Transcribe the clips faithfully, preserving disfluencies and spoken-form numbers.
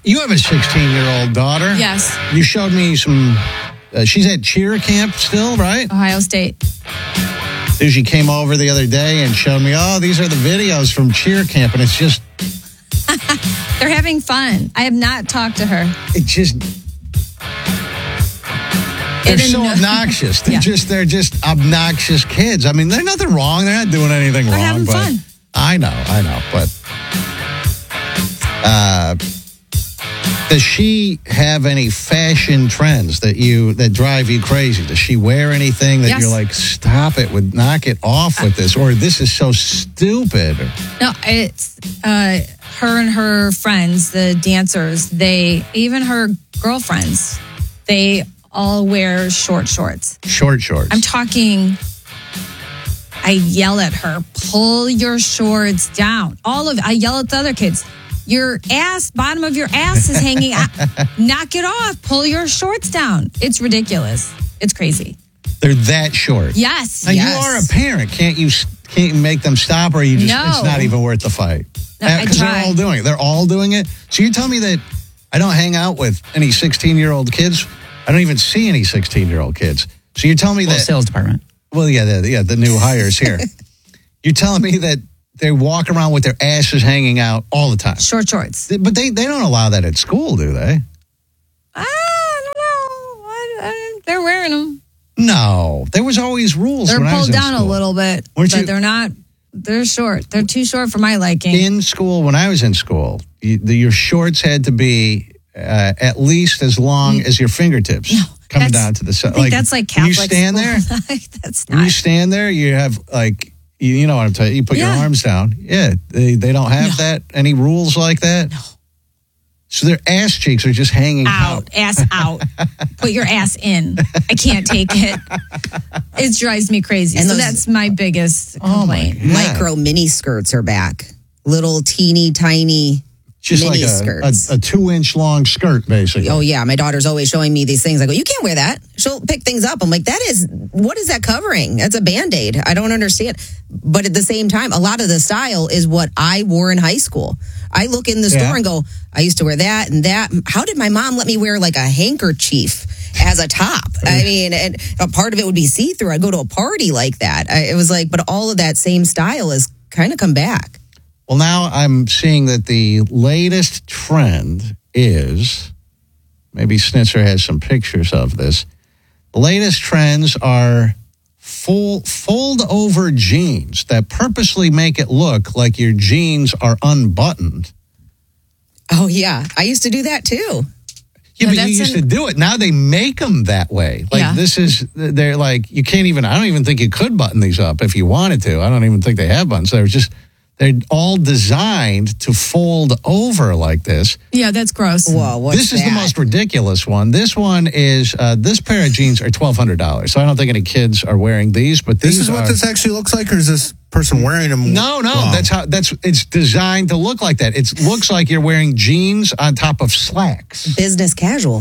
You have a sixteen-year-old daughter. Yes. You showed me some, uh, she's at cheer camp still, right? Ohio State. She came over the other day and showed me, oh, these are the videos from cheer camp, and it's just... They're having fun. I have not talked to her. It just... They're so know. obnoxious. They're Yeah. just they're just obnoxious kids. I mean, they're nothing wrong. They're not doing anything They're wrong. having but fun. I know, I know. But uh, does she have any fashion trends that you that drive you crazy? Does she wear anything that Yes. you're like, stop it, would knock it off with this, or this is so stupid? No, it's uh, her and her friends, the dancers. They even her girlfriends. They all wear short shorts. Short shorts. I'm talking. I yell at her, pull your shorts down. All of it. I yell at the other kids. Your ass, bottom of your ass is hanging out. Knock it off. Pull your shorts down. It's ridiculous. It's crazy. They're that short. Yes. Now, yes. you are a parent. Can't you can't you make them stop, or you just No. it's not even worth the fight? No, I Because they're try. all doing it. They're all doing it. So you're telling me that I don't hang out with any sixteen-year-old kids? I don't even see any sixteen-year-old kids. So you're telling me Well, that sales department. Well, yeah, the, yeah, the new hires here. You're telling me that they walk around with their asses hanging out all the time. Short shorts. But they, they don't allow that at school, do they? I don't know. I, I, they're wearing them. No. There was always rules They're when I was pulled in down a school. little bit, Weren't but you- they're not. They're short. They're too short for my liking. In school, when I was in school, you, the, your shorts had to be uh, at least as long as your fingertips. No, coming that's- down to the side. I think that's like when Catholic you stand there, school. That's when you not. stand there, you have like, you, you know what I'm talking. You put Yeah. your arms down. Yeah, they they don't have No. that. Any rules like that? No. So their ass cheeks are just hanging out. Out, ass out. Put your ass in. I can't take it. It drives me crazy. And so those- that's my biggest Oh my complaint. God. Micro mini skirts are back. Little teeny tiny Just mini like a, skirts. a, a two inch long skirt, basically. Oh yeah, my daughter's always showing me these things. I go, you can't wear that. She'll pick things up. I'm like, that is, what is that covering? That's a Band-Aid. I don't understand. But at the same time, a lot of the style is what I wore in high school. I look in the store Yeah. and go, I used to wear that and that. How did my mom let me wear like a handkerchief as a top? I mean, and a part of it would be see-through. I'd go to a party like that. I, it was like, but all of that same style has kind of come back. Well, now I'm seeing that the latest trend is, maybe Snitzer has some pictures of this. The latest trends are full fold over jeans that purposely make it look like your jeans are unbuttoned. Oh yeah, I used to do that too. Yeah, No, but you that's used an- to do it. Now they make them that way. Like Yeah. this is, they're like, you can't even, I don't even think you could button these up if you wanted to. I don't even think they have buttons. They're just, they're all designed to fold over like this. Yeah, that's gross. Whoa, what's this is that? the most ridiculous one. This one is, uh, this pair of jeans are twelve hundred dollars. So I don't think any kids are wearing these, but This these is what are, this actually looks like, or is this person wearing them? No, no, wrong? that's how, that's, it's designed to look like that. It looks like you're wearing jeans on top of slacks. Business casual.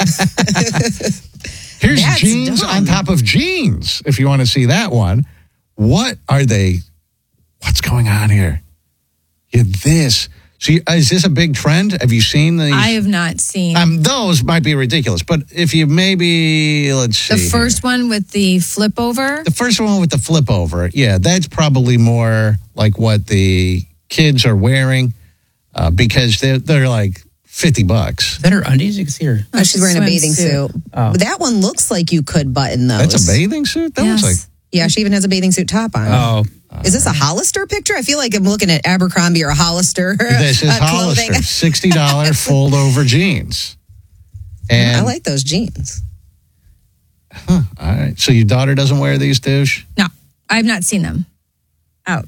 Here's That's jeans dumb. on top of jeans, if you want to see that one. What are they? What's going on here? Yeah, this. So you, is this a big trend? Have you seen these? I have not seen. Um, those might be ridiculous, but if you maybe, let's see. the first one with the flip over. The first one with the flip over, yeah, that's probably more like what the kids are wearing uh, because they're, they're like fifty bucks. Is that her undies? You can see her. Oh, she's wearing a bathing Swimsuit. suit. Oh. But that one looks like you could button those. That's a bathing suit? That Yes. looks like. Yeah, she even has a bathing suit top on. Oh, Is this a Hollister picture? I feel like I'm looking at Abercrombie or a Hollister. This is uh, Hollister, clothing. sixty dollars fold over jeans. And I like those jeans. All right. So your daughter doesn't wear these, douche? No, I've not seen them. Out.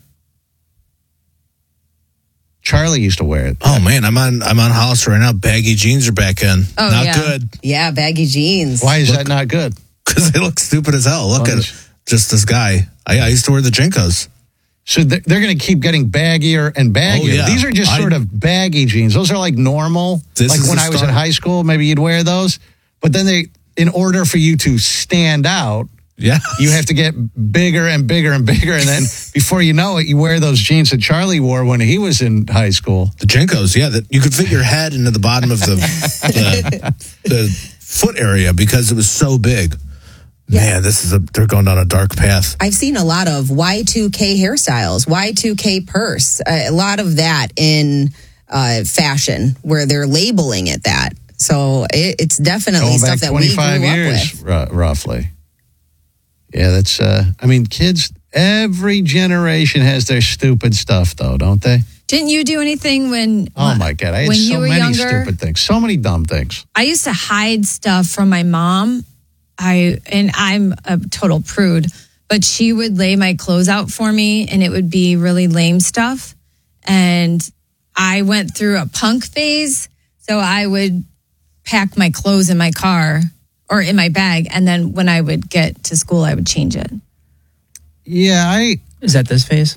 Charlie used to wear it. Oh man, I'm on I'm on Hollister right now. Baggy jeans are back in. Oh, Not yeah. good Yeah, baggy jeans. Why is that not good? because they look stupid as hell. Look Oh, at it. Just this guy. I, I used to wear the Jinkos. So they're, they're going to keep getting baggier and baggier. Oh, yeah. These are just I- sort of baggy jeans. Those are like normal. This like is when the I was in start. high school, maybe you'd wear those. But then they, in order for you to stand out, Yeah. You have to get bigger and bigger and bigger. And then before you know it, you wear those jeans that Charlie wore when he was in high school. The Jinkos, yeah. That you could fit your head into the bottom of the, the, the foot area because it was so big. Yeah. Man, this is a, they're going down a dark path. I've seen a lot of Y two K hairstyles, Y two K purse, a lot of that in uh, fashion where they're labeling it that. So it, it's definitely Going stuff back that we grew twenty-five up years, with. r- roughly. Yeah, that's, uh, I mean, kids, every generation has their stupid stuff, though, don't they? Didn't you do anything when? Oh, my God. I had when so you were many younger, stupid things, so many dumb things. I used to hide stuff from my mom. I and I'm a total prude, but she would lay my clothes out for me, and it would be really lame stuff. And I went through a punk phase, so I would pack my clothes in my car or in my bag, and then when I would get to school, I would change it. Yeah, I. Is that this phase?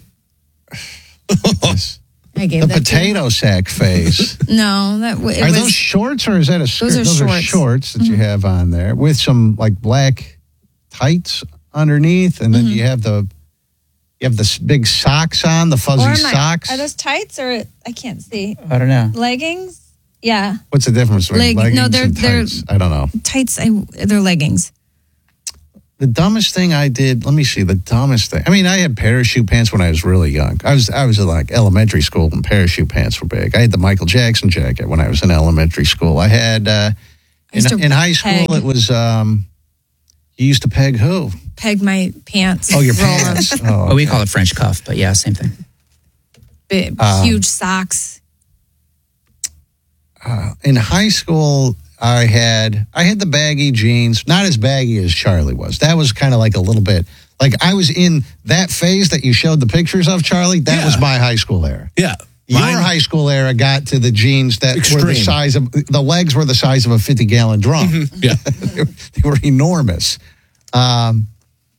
I gave The that potato sack phase. To, no, that it Are was those shorts or is that a skirt? Those are those shorts. are shorts that you have on there with some like black tights underneath, and then Mm-hmm. you have the you have the s- big socks on, the fuzzy or am I- socks. Are those tights or I can't see I don't know. leggings? Yeah, What's the difference between Leg- leggings no, they're- and they're- tights? I don't know. tights. I, they're leggings. The dumbest thing I did. Let me see. The dumbest thing. I mean, I had parachute pants when I was really young. I was I was in like elementary school, and parachute pants were big. I had the Michael Jackson jacket when I was in elementary school. I had uh, I used in, to in high school. peg. It was um, you used to peg who? Peg my pants. Oh, your roll 'em. pants. Oh, Well, we okay. call it French cuff, but yeah, same thing. Big, Um, huge socks. In high school, I had I had the baggy jeans, not as baggy as Charlie was. That was kind of like a little bit like I was in that phase that you showed the pictures of, Charlie. That Yeah. was my high school era. Yeah. Your Mine- high school era got to the jeans that were the Extreme. size of the legs were the size of a fifty gallon drum. Yeah. they, were, they were enormous. Um,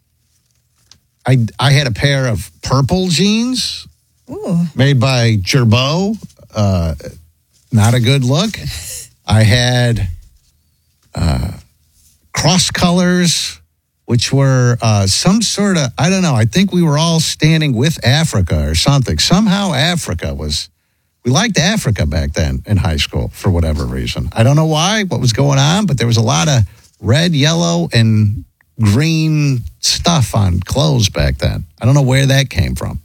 I I had a pair of purple jeans Ooh. made by Gerbeau. Uh, not a good look. I had uh, cross colors, which were uh, some sort of, I don't know, I think we were all standing with Africa or something. Somehow Africa was, we liked Africa back then in high school for whatever reason. I don't know why, what was going on, but there was a lot of red, yellow, and green stuff on clothes back then. I don't know where that came from.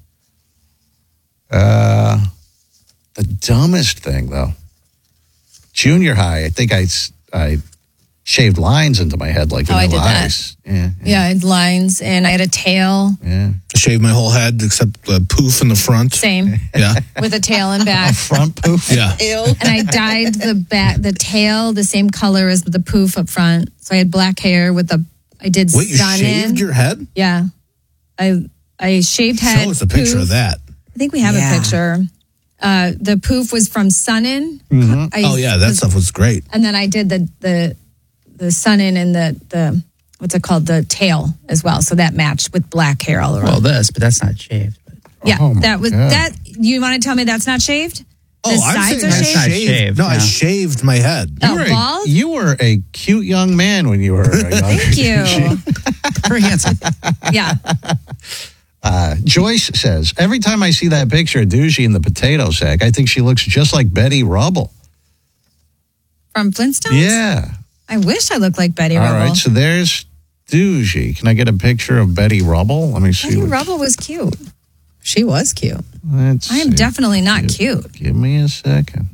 Uh, the dumbest thing, though, junior high, I think I, s- I shaved lines into my head like Oh, I Vanilla did that. Ice. Yeah, Yeah, I had lines and I had a tail. yeah. Shaved my whole head except the poof in the front. Same. Yeah. With a tail and back. Front poof. Yeah. Ew. And I dyed the back, the tail the same color as the poof up front. So I had black hair with the, I did Wait, you sun shaved in. your head? Yeah. I I shaved head. Show us a picture poof. of that. I think we have Yeah. a picture. Uh, the poof was from sun in. I- Oh, yeah. That stuff was great. And then I did the the the sun in and the the what's it called, the tail as well. So that matched with black hair all around. Well, this, but that's not shaved. But yeah, Oh, my that was God. that. You want to tell me that's not shaved? Oh, The I'm sides saying are I shaved? Not shaved. shaved, No, I no. shaved my head. You Oh, were, bald? a, you were a cute young man when you were a young Thank you. very handsome. Yeah. Uh, Joyce says, every time I see that picture of Doogie in the potato sack, I think she looks just like Betty Rubble. From Flintstones? Yeah. I wish I looked like Betty All Rubble. right. So there's Doogie. Can I get a picture of Betty Rubble? Let me see. Betty what- Rubble was cute. She was cute. Let's I am see. definitely not Give- cute. Give me a second.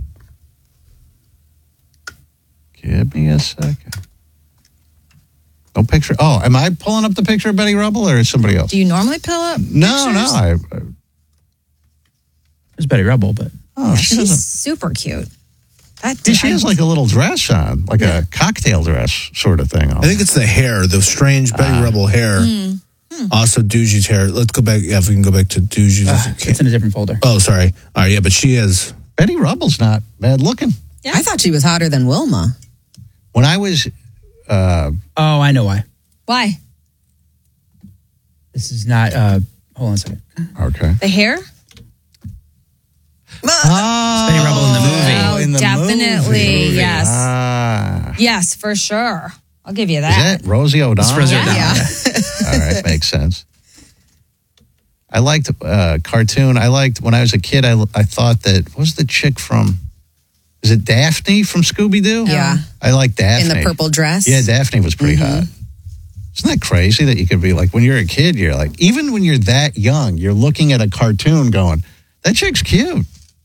Give me a second. No picture. Oh, am I pulling up the picture of Betty Rubble or is somebody else? Do you normally pull up? No, no. pictures? I, I, There's Betty Rubble, but oh, she, She's doesn't. super cute. That See, she I- has like a little dress on, like a cocktail dress sort of thing. On. I think it's the hair, the strange Betty Rubble hair. Also, Doogie's hair. Let's go back. Yeah, if we can go back to Doogie's. it's in a different folder. Oh, sorry. All right, yeah, but she is. Betty Rubble's not bad looking. Yeah. I thought she was hotter than Wilma. When I was, uh, Oh, I know why. Why? This is not. Uh, hold on a second. okay. The hair? Oh, Betty Rubble in the movie. Oh, in the definitely, movie. yes. Ah. Yes, for sure. I'll give you Is that. that Rosie O'Donnell? Rosie Yeah. O'Donnell. Yeah. All right, makes sense. I liked uh, cartoon. I liked, when I was a kid, I, I thought that, what was the chick from, is it Daphne from Scooby-Doo? Yeah. I like Daphne. In the purple dress. Yeah, Daphne was pretty hot. Isn't that crazy that you could be like, when you're a kid, you're like, even when you're that young, you're looking at a cartoon going, that chick's cute.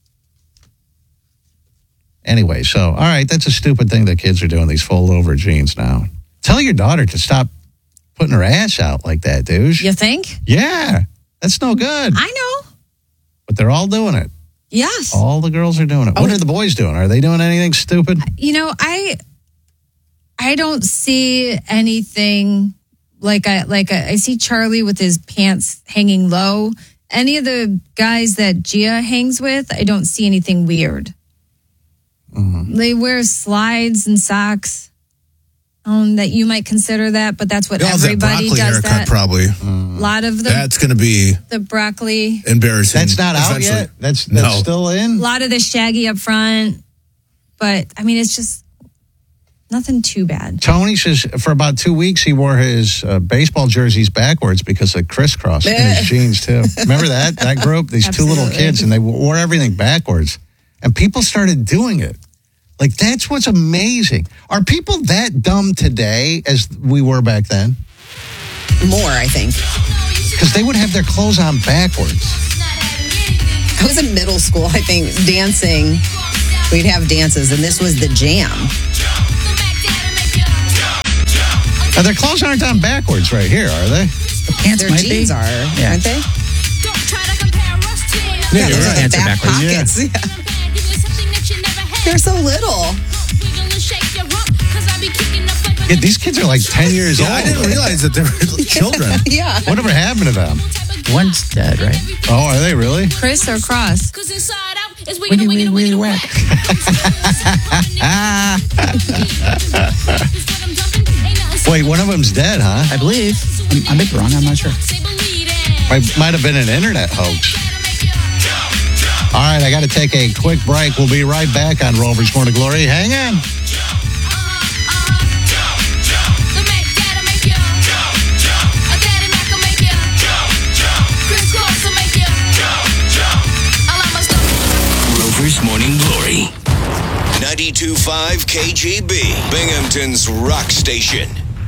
Anyway, so, all right, that's a stupid thing that kids are doing, these fold-over jeans now. Tell your daughter to stop putting her ass out like that, dude. You think? Yeah, that's no good. I know. But they're all doing it. Yes. All the girls are doing it. What are the boys doing? Are they doing anything stupid? You know, I I don't see anything like I like I, I see Charlie with his pants hanging low. Any of the guys that Gia hangs with, I don't see anything weird. Mm-hmm. They wear slides and socks. Um, that you might consider that, but that's what Y'all have that everybody broccoli does. haircut, That probably. a lot of the That's going to be the broccoli, embarrassing. That's not out eventually. yet? That's, that's No. still a in? lot of the shaggy up front. But I mean, it's just nothing too bad. Tony says for about two weeks he wore his uh, baseball jerseys backwards because of crisscross in his jeans too. Remember that? That group? These two little Absolutely. kids, and they wore everything backwards. And people started doing it. Like, that's what's amazing. Are people that dumb today as we were back then? More, I think. Because they would have their clothes on backwards. I was in middle school, I think, dancing. We'd have dances, and this was the jam. Now, their clothes aren't on backwards right here, are they? The pants Their might jeans be. are, Yeah. aren't they? Yeah, you're those right. are the Pants are back backwards. pockets. Yeah. They're so little. Yeah, these kids are like ten years Yeah, old. I didn't realize that they were children. Yeah. Whatever happened to them? One's dead, right? Oh, are they really? Chris or Cross? Wiggy, wiggy, wiggy, whack. Wait, one of them's dead, huh? I believe. I'm, I may be wrong. I'm not sure. It might have been an internet hoax. All right, I got to take a quick break. We'll be right back on Rover's Morning Glory. Hang on. Rover's Morning Glory. ninety-two point five K G B, Binghamton's rock station.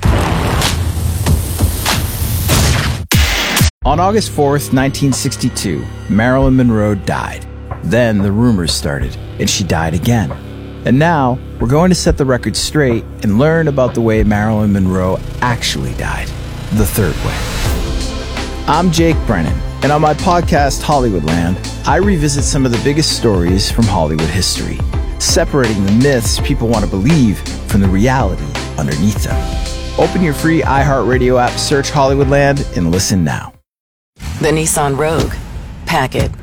On August fourth, nineteen sixty-two, Marilyn Monroe died. Then the rumors started, and she died again. And now, we're going to set the record straight and learn about the way Marilyn Monroe actually died, the third way. I'm Jake Brennan, and on my podcast, Hollywoodland, I revisit some of the biggest stories from Hollywood history, separating the myths people want to believe from the reality underneath them. Open your free iHeartRadio app, search Hollywoodland, and listen now. The Nissan Rogue. Pack it.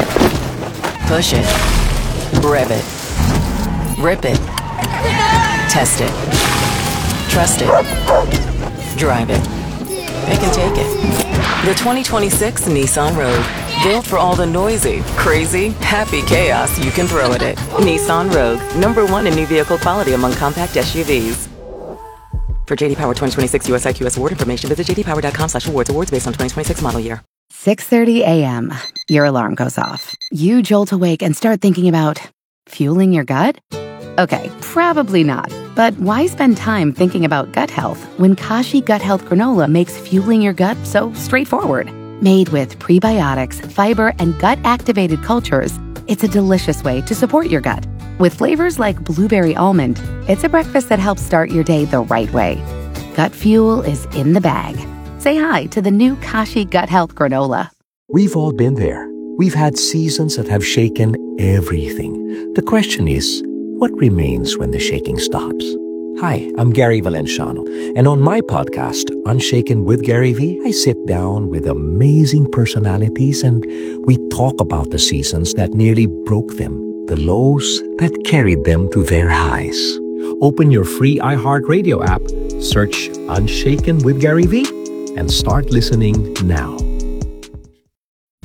Push it. Rev it. Rip it. Test it. Trust it. Drive it. Pick and take it. The twenty twenty-six Nissan Rogue. Built for all the noisy, crazy, happy chaos you can throw at it. Nissan Rogue. Number one in new vehicle quality among compact S U Vs. For J D Power twenty twenty-six U S I Q S award information, visit j d power dot com slash awards. Awards based on twenty twenty-six model year. six thirty a.m. Your alarm goes off. You jolt awake and start thinking about fueling your gut? Okay, probably not. But why spend time thinking about gut health when Kashi Gut Health Granola makes fueling your gut so straightforward? Made with prebiotics, fiber, and gut-activated cultures, it's a delicious way to support your gut. With flavors like blueberry almond, it's a breakfast that helps start your day the right way. Gut fuel is in the bag. Say hi to the new Kashi Gut Health Granola. We've all been there. We've had seasons that have shaken everything. The question is, what remains when the shaking stops? Hi, I'm Gary Valenciano, and on my podcast, Unshaken with Gary V, I sit down with amazing personalities and we talk about the seasons that nearly broke them, the lows that carried them to their highs. Open your free iHeartRadio app, search Unshaken with Gary V, and start listening now.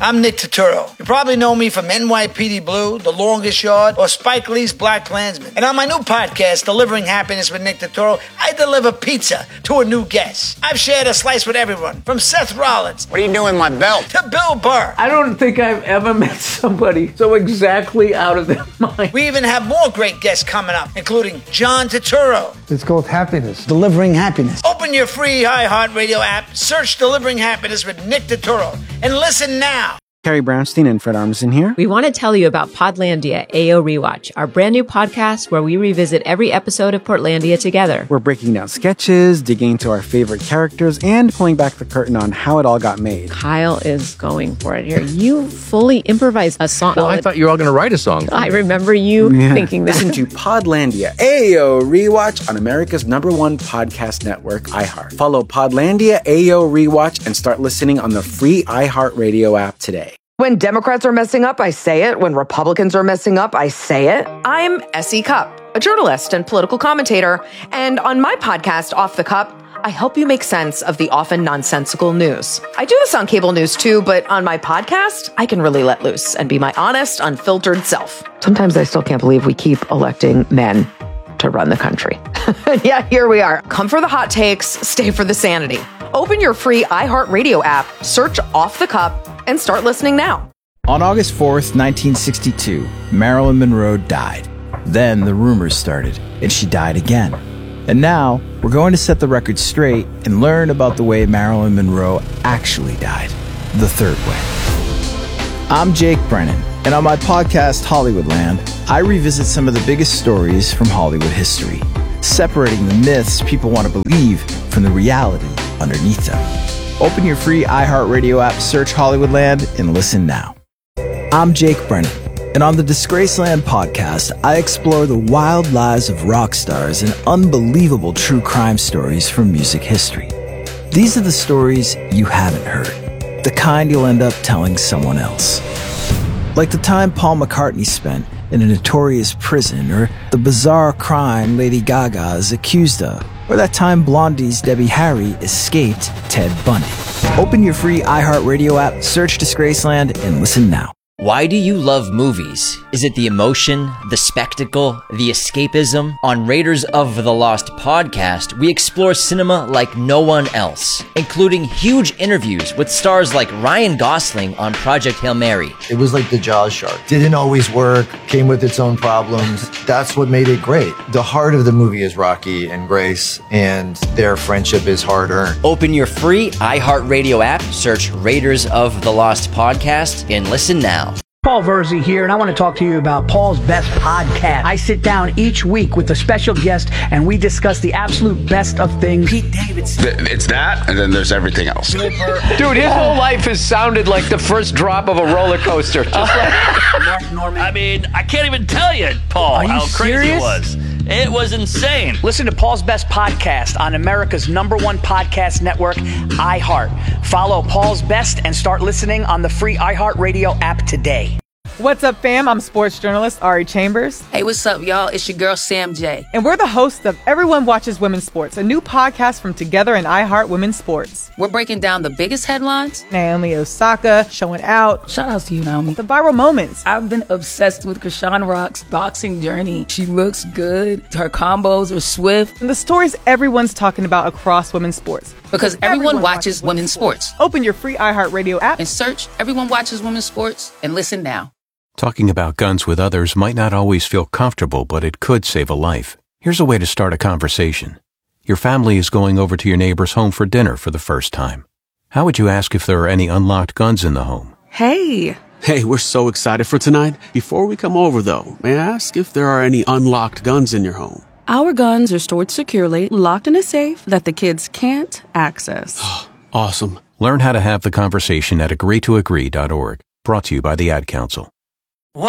I'm Nick Turturro. You probably know me from N Y P D Blue, The Longest Yard, or Spike Lee's Black Klansman. And on my new podcast, Delivering Happiness with Nick Turturro, I deliver pizza to a new guest. I've shared a slice with everyone, from Seth Rollins. What are you doing with my belt? To Bill Burr. I don't think I've ever met somebody so exactly out of their mind. We even have more great guests coming up, including John Turturro. It's called Happiness. Delivering Happiness. Open your free iHeartRadio app, search Delivering Happiness with Nick Turturro, and listen now. Carrie Brownstein and Fred Armisen here. We want to tell you about Podlandia A O Rewatch, our brand new podcast where we revisit every episode of Portlandia together. We're breaking down sketches, digging into our favorite characters, and pulling back the curtain on how it all got made. Kyle is going for it here. You fully improvised a song. Well, I thought you were all going to write a song. I remember you yeah. thinking that. Listen to Podlandia A O Rewatch on America's number one podcast network, iHeart. Follow Podlandia A O Rewatch and start listening on the free iHeartRadio app today. When Democrats are messing up, I say it. When Republicans are messing up, I say it. I'm Essie Cupp, a journalist and political commentator. And on my podcast, Off the Cup, I help you make sense of the often nonsensical news. I do this on cable news too, but on my podcast, I can really let loose and be my honest, unfiltered self. Sometimes I still can't believe we keep electing men to run the country. Yeah, here we are. Come for the hot takes, stay for the sanity. Open your free iHeartRadio app, search Off the Cup, and start listening now. On August fourth, nineteen sixty-two, Marilyn Monroe died. Then the rumors started, and she died again. And now, we're going to set the record straight and learn about the way Marilyn Monroe actually died, the third way. I'm Jake Brennan, and on my podcast, Hollywoodland, I revisit some of the biggest stories from Hollywood history, separating the myths people want to believe from the reality underneath them. Open your free iHeartRadio app, search Hollywoodland, and listen now. I'm Jake Brennan, and on the Disgraceland podcast, I explore the wild lives of rock stars and unbelievable true crime stories from music history. These are the stories you haven't heard, the kind you'll end up telling someone else. Like the time Paul McCartney spent in a notorious prison, or the bizarre crime Lady Gaga is accused of, or that time Blondie's Debbie Harry escaped Ted Bundy. Open your free iHeartRadio app, search Disgraceland, and listen now. Why do you love movies? Is it the emotion, the spectacle, the escapism? On Raiders of the Lost podcast, we explore cinema like no one else, including huge interviews with stars like Ryan Gosling on Project Hail Mary. It was like the Jaws shark. Didn't always work, came with its own problems. That's what made it great. The heart of the movie is Rocky and Grace, and their friendship is hard-earned. Open your free iHeartRadio app, search Raiders of the Lost podcast, and listen now. Paul Verzi here, and I want to talk to you about Paul's Best Podcast. I sit down each week with a special guest, and we discuss the absolute best of things. Pete Davidson. It's that, and then there's everything else. Dude, his whole life has sounded like the first drop of a roller coaster. Just like Mark Norman. I mean, I can't even tell you, Paul, Are you how crazy serious? it was. It was insane. Listen to Paul's Best Podcast on America's number one podcast network, iHeart. Follow Paul's Best and start listening on the free iHeartRadio app today. What's up, fam? I'm sports journalist Ari Chambers. Hey, what's up, y'all? It's your girl, Sam J. And we're the hosts of Everyone Watches Women's Sports, a new podcast from Together and iHeart Women's Sports. We're breaking down the biggest headlines. Naomi Osaka showing out. Shout out to you, Naomi. The viral moments. I've been obsessed with Krishan Rock's boxing journey. She looks good. Her combos are swift. And the stories everyone's talking about across women's sports. Because everyone, everyone watches, watches women's sports. sports. Open your free iHeartRadio app and search Everyone Watches Women's Sports and listen now. Talking about guns with others might not always feel comfortable, but it could save a life. Here's a way to start a conversation. Your family is going over to your neighbor's home for dinner for the first time. How would you ask if there are any unlocked guns in the home? Hey. Hey, we're so excited for tonight. Before we come over, though, may I ask if there are any unlocked guns in your home? Our guns are stored securely, locked in a safe that the kids can't access. Awesome. Learn how to have the conversation at agree to agree dot org. Brought to you by the Ad Council.